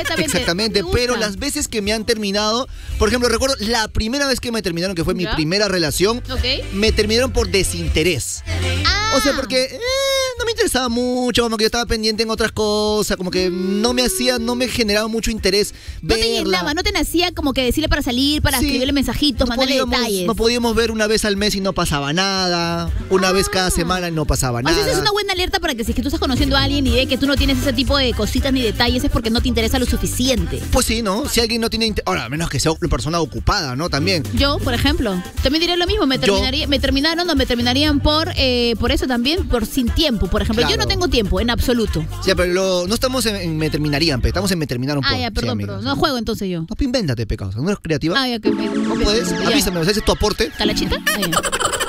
Exactamente, pero las veces que me han terminado, por ejemplo, recuerdo la primera vez que me terminaron, que fue mi primera relación, me terminaron por desinterés. O sea, porque no me interesaba mucho, como que yo estaba pendiente en otras cosas, como que no me generaba mucho interés verla. No te llenaba, no te nacía como que decirle para salir, para escribirle mensajitos, mandarle detalles. No podíamos ver una vez al mes y no pasaba nada, una vez cada semana y no pasaba nada. O sea, esa es una buena alerta para que si es que tú estás conociendo a alguien y ve que tú no tienes ese tipo de cositas ni detalles, es porque no te interesa lo suficiente. Pues sí, ¿no? Si alguien no tiene interés, ahora, a menos que sea una persona ocupada, ¿no? También. Yo, por ejemplo, también diría lo mismo, me terminarían por eso también, por sin tiempo, por ejemplo. Claro. Yo no tengo tiempo, en absoluto. Sí, pero no estamos en me terminarían, estamos en me terminaron por. Ya, perdón, pero no juego entonces yo. No, invéntate, pecado. ¿No eres creativa? Ya, que ¿No puedes? Avísame, ¿ese es tu aporte? ¿Calachita?